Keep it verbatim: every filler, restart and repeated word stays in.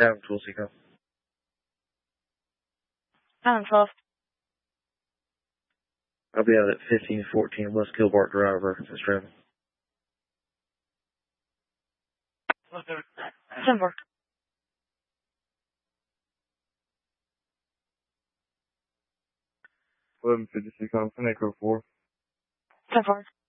Adam twelve Seacom. Adam twelve. I'll be out at fifteen fourteen West Gilbert Drive, Arkansas Travel. ten four. eleven fifty Seacom, Echo four. ten four.